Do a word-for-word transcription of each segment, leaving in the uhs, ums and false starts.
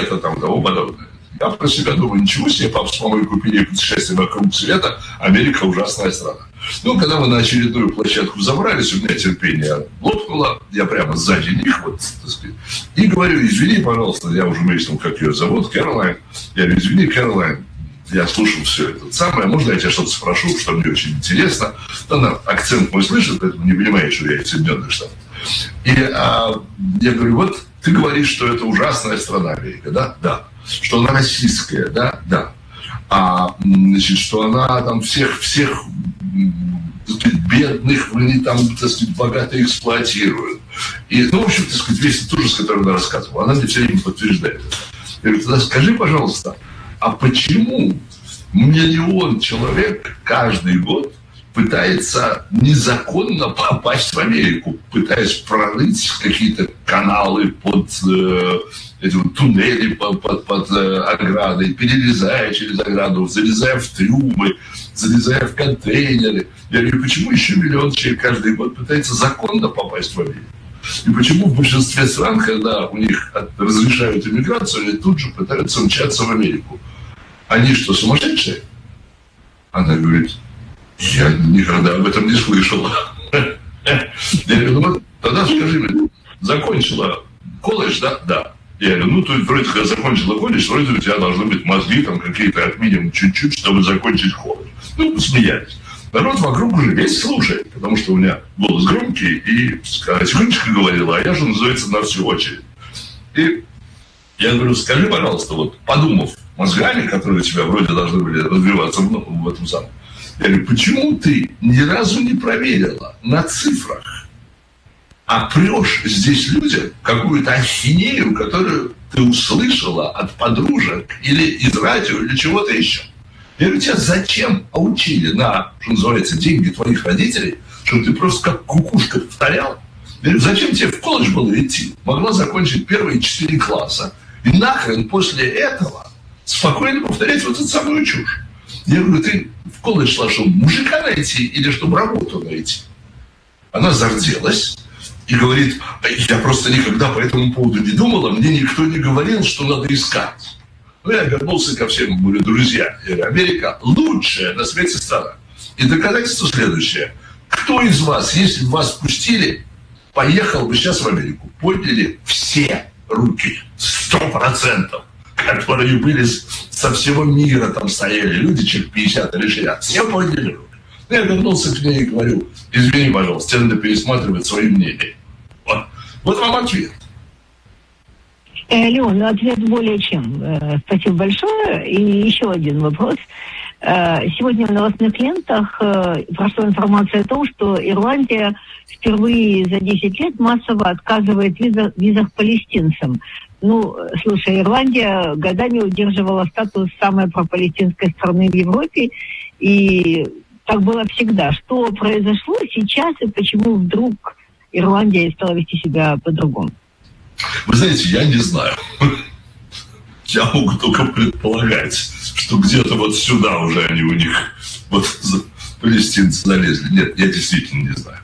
света, там, того подобное. Я про себя думаю, ничего себе, папа с мамой купили путешествие вокруг света, Америка ужасная страна. Ну, когда мы на очередную площадку забрались, у меня терпение лопнуло, я прямо сзади них, вот, так сказать, и говорю, извини, пожалуйста, я уже выяснил, как ее зовут, Кэролайн. Я говорю, извини, Кэролайн, я слушал все это самое, можно я тебя что-то спрошу, что мне очень интересно. Она акцент мой слышит, поэтому не понимает, что я из Соединенных Штатов. И а, я говорю, вот ты говоришь, что это ужасная страна Америка, да? Да. Что она российская, да? Да. А, значит, что она там всех, всех так сказать, бедных, они там, так сказать, богато эксплуатируют. И, ну, в общем, так сказать, весь этот ужас, который она рассказывала, она мне все время подтверждает. Я говорю, тогда скажи, пожалуйста, а почему миллион человек каждый год пытается незаконно попасть в Америку, пытаясь прорыть какие-то каналы под э, эти вот туннели под, под, под э, оградой, перелезая через ограду, залезая в трюмы, залезая в контейнеры. Я говорю, почему еще миллион человек каждый год пытается законно попасть в Америку? И почему в большинстве стран, когда у них разрешают иммиграцию, они тут же пытаются мчаться в Америку? Они что, сумасшедшие? Она говорит, я никогда об этом не слышала. Я говорю, ну вот тогда скажи мне, закончила колледж, да? Да. Я говорю, ну, то есть, вроде, когда закончила колледж, вроде у тебя должны быть мозги там какие-то от минимум чуть-чуть, чтобы закончить колледж. Ну, посмеялись. Народ вокруг уже весь слушает, потому что у меня голос громкий, и тихонечко говорила, а я же, называется, на всю очередь. И я говорю, скажи, пожалуйста, вот подумав мозгами, которые у тебя вроде должны были развиваться в, в этом самом, я говорю, почему ты ни разу не проверила на цифрах, а прешь здесь людям какую-то ахинею, которую ты услышала от подружек или из радио, или чего-то еще? Я говорю, тебя зачем учили на, что называется, деньги твоих родителей, чтобы ты просто как кукушка повторял? Я говорю, зачем тебе в колледж было идти? Могла закончить первые четыре класса и нахрен после этого спокойно повторять вот эту самую чушь. Я говорю, ты в колледж шла, чтобы мужика найти или чтобы работу найти? Она зарделась и говорит, я просто никогда по этому поводу не думала, мне никто не говорил, что надо искать. Ну, я вернулся ко всем, говорю, друзья, Америка лучшая на свете страна. И доказательство следующее. Кто из вас, если бы вас пустили, поехал бы сейчас в Америку? Подняли все руки, сто процентов, которые были со всего мира, там стояли люди, человек пятьдесят или шестьдесят, все подняли руки. Я вернулся к ней и говорю, извини, пожалуйста, тебе надо пересматривать свои мнения. Вот, вот вам ответ. Леон, ответ более чем. Спасибо большое. И еще один вопрос. Сегодня в новостных лентах прошла информация о том, что Ирландия впервые за десять лет массово отказывает в визах палестинцам. Ну, слушай, Ирландия годами удерживала статус самой пропалестинской страны в Европе, и так было всегда. Что произошло сейчас и почему вдруг Ирландия стала вести себя по-другому? Вы знаете, я не знаю. Я могу только предполагать, что где-то вот сюда уже они у них, вот палестинцы залезли. Нет, я действительно не знаю.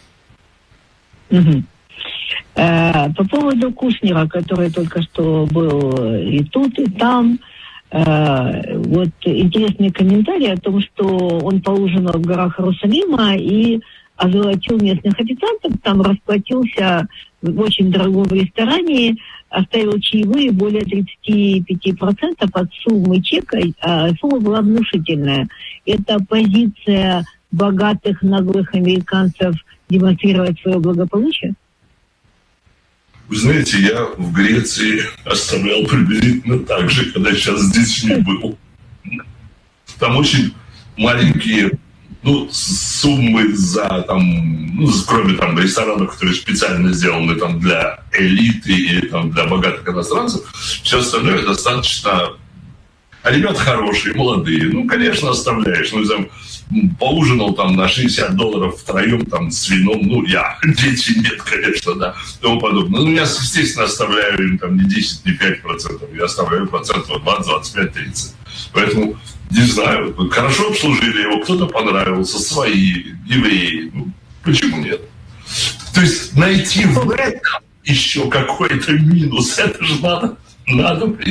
Угу. Э, по поводу Кушнера, который только что был и тут, и там, э, вот интересный комментарий о том, что он поужинал в горах Иерусалима и озолотил местных официантов, там расплатился в очень дорогом ресторане, оставил чаевые более тридцать пять процентов от суммы чека, а сумма была внушительная. Это позиция богатых, наглых американцев демонстрировать свое благополучие? Вы знаете, я в Греции оставлял приблизительно так же, когда сейчас с детьми был. Там очень маленькие ну, суммы за, там, ну, кроме там ресторанов, которые специально сделаны там для элиты или там для богатых иностранцев, все остальное достаточно... А ребята хорошие, молодые, ну, конечно, оставляешь. Ну, там, поужинал там на шестьдесят долларов втроем там с вином, ну, я, дети нет, конечно, да, тому подобное. Ну, я, естественно, оставляю им там не десять, не пять процентов, я оставляю процентов двадцать, двадцать пять, тридцать. Поэтому, не знаю, хорошо обслужили его, кто-то понравился, свои, евреи, ну, почему нет? То есть найти в этом еще какой-то минус, это же надо, надо